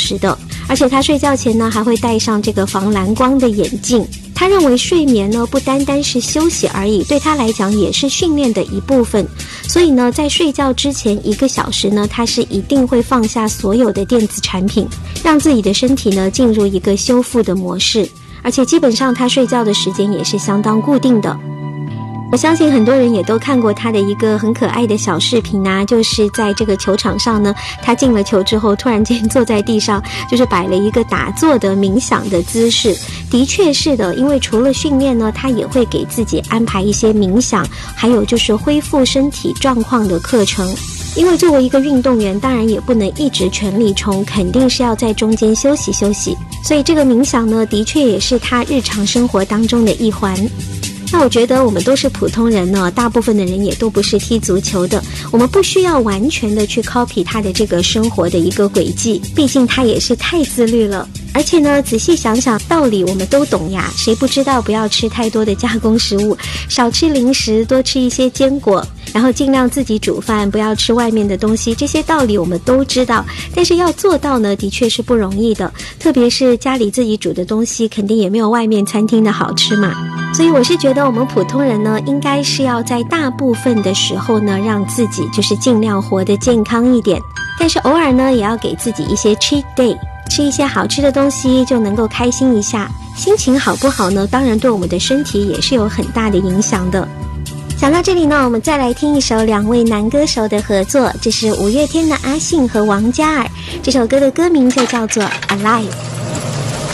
时的，而且他睡觉前呢还会戴上这个防蓝光的眼镜。他认为睡眠呢不单单是休息而已，对他来讲也是训练的一部分。所以呢，在睡觉之前1个小时呢，他是一定会放下所有的电子产品，让自己的身体呢进入一个修复的模式。而且基本上他睡觉的时间也是相当固定的。我相信很多人也都看过他的一个很可爱的小视频啊，就是在这个球场上呢，他进了球之后突然间坐在地上，就是摆了一个打坐的冥想的姿势。的确是的，因为除了训练呢，他也会给自己安排一些冥想，还有就是恢复身体状况的课程。因为作为一个运动员，当然也不能一直全力冲，肯定是要在中间休息休息。所以这个冥想呢，的确也是他日常生活当中的一环。那我觉得我们都是普通人呢，大部分的人也都不是踢足球的，我们不需要完全的去 copy 他的这个生活的一个轨迹，毕竟他也是太自律了。而且呢，仔细想想，道理我们都懂呀，谁不知道不要吃太多的加工食物，少吃零食，多吃一些坚果，然后尽量自己煮饭，不要吃外面的东西，这些道理我们都知道，但是要做到呢，的确是不容易的，特别是家里自己煮的东西，肯定也没有外面餐厅的好吃嘛。所以我是觉得我们普通人呢，应该是要在大部分的时候呢，让自己就是尽量活得健康一点，但是偶尔呢，也要给自己一些 cheat day， 吃一些好吃的东西就能够开心一下。心情好不好呢，当然对我们的身体也是有很大的影响的。讲到这里呢，我们再来听一首2位男歌手的合作，这是5月天的阿信和王嘉尔，这首歌的歌名就叫做 Alive。